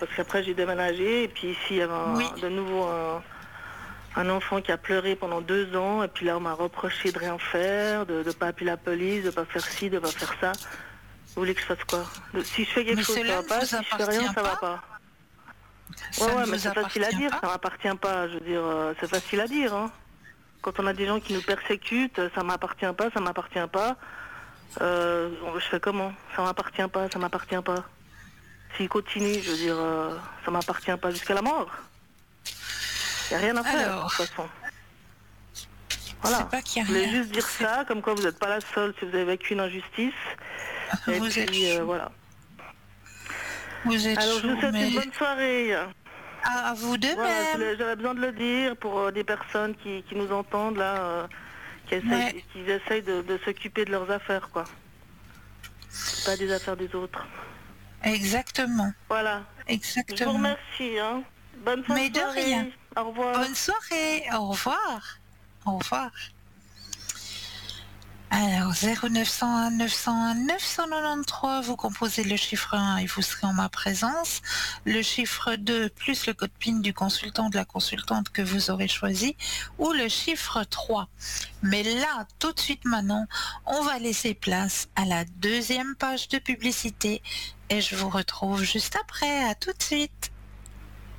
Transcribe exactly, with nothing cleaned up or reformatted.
parce qu'après j'ai déménagé, et puis ici il y avait un- Oui. de nouveau un, un enfant qui a pleuré pendant deux ans, et puis là on m'a reproché de rien faire, de ne pas appeler la police, de pas faire ci, de pas faire ça. Vous voulez que je fasse quoi? De- Si je fais quelque Mais chose, ça cela va ne pas, vous si je fais rien, appartient ça va pas. pas. Ouais, Ça ne ouais, mais vous c'est facile à appartient dire, pas. ça m'appartient pas, je veux dire, euh, c'est facile à dire, hein. Quand on a des gens qui nous persécutent, euh, ça m'appartient pas, ça m'appartient pas. Euh, je fais comment? Ça m'appartient pas, ça m'appartient pas. S'il continue, je veux dire, euh, ça m'appartient pas jusqu'à la mort. Il n'y a rien à faire, de Alors, toute façon. c'est Voilà. pas qu'il Je y a voulais rien. juste dire C'est ça, comme quoi vous n'êtes pas la seule si vous avez vécu une injustice. Et vous êtes puis, euh, chou. voilà. Vous êtes Alors, je vous chou, souhaite mais une bonne soirée. à à vous de Voilà, je même. voulais- j'avais besoin de le dire pour euh, des personnes qui, qui nous entendent, là, euh, qui Ouais, essayent, qui essayent de, de s'occuper de leurs affaires, quoi. Pas des affaires des autres. exactement, Voilà. Je vous exactement. remercie, hein. Bonne fin de Mais de rien. soirée. Au revoir. Bonne soirée. Au revoir. Au revoir. Alors, zéro neuf cent un neuf cent un neuf cent quatre-vingt-treize, vous composez le chiffre un et vous serez en ma présence. Le chiffre deux plus le code PIN du consultant, de la consultante que vous aurez choisi, ou le chiffre trois. Mais là, tout de suite maintenant, on va laisser place à la deuxième page de publicité et je vous retrouve juste après. À tout de suite.